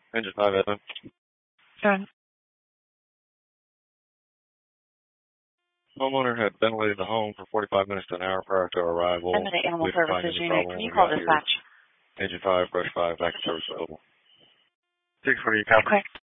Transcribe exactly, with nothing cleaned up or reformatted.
Engine five, Edmund. Done. Homeowner had ventilated the home for forty-five minutes to an hour prior to our arrival. Embassy Animal We didn't find Services any Unit. problem Can when you we call got here. dispatch? Engine five, brush five, active service available. six forty, copy. Okay.